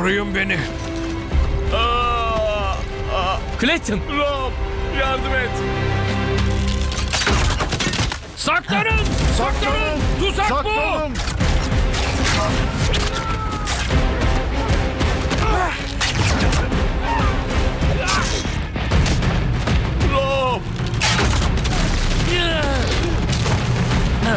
Koruyun beni. Clayton! Rob, yardım et. Saklanın! Saklanın! Tuzak bu! Saklanın!